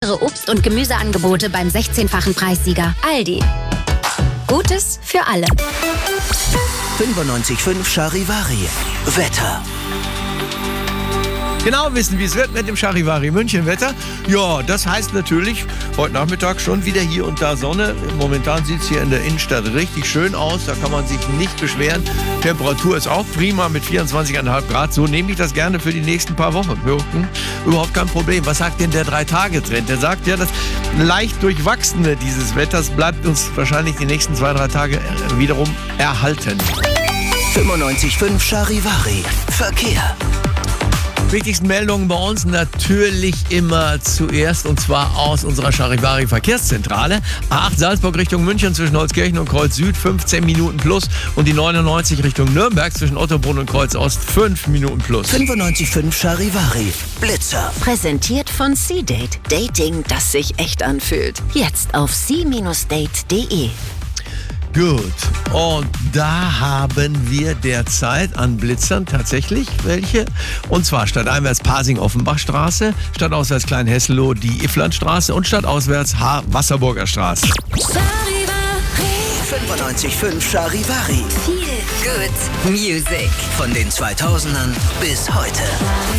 leckere Obst- und Gemüseangebote beim 16-fachen Preissieger Aldi. Gutes für alle. 95.5 Charivari. Wetter. Genau wissen, wie es wird mit dem Charivari München Wetter. Ja, das heißt natürlich, heute Nachmittag schon wieder hier und da Sonne. Momentan sieht es hier in der Innenstadt richtig schön aus. Da kann man sich nicht beschweren. Temperatur ist auch prima mit 24,5 Grad. So nehme ich das gerne für die nächsten paar Wochen. Überhaupt kein Problem. Was sagt denn der 3-Tage-Trend? Der sagt ja, das leicht durchwachsene dieses Wetters bleibt uns wahrscheinlich die nächsten 2-3 Tage wiederum erhalten. 95.5 Charivari. Verkehr. Wichtigsten Meldungen bei uns natürlich immer zuerst und zwar aus unserer Charivari Verkehrszentrale. A8 Salzburg Richtung München zwischen Holzkirchen und Kreuz Süd 15 Minuten plus und die 99 Richtung Nürnberg zwischen Ottobrunn und Kreuz Ost 5 Minuten plus. 95.5 Charivari. Blitzer. Präsentiert von C-Date. Dating, das sich echt anfühlt. Jetzt auf c-date.de. Gut, und da haben wir derzeit an Blitzern tatsächlich welche. Und zwar stadteinwärts Pasing-Offenbachstraße, stadtauswärts Klein-Hesselow die Ifflandstraße und stadtauswärts Wasserburger Straße. 95.5 Charivari. Viel Good Music. Von den 2000ern bis heute.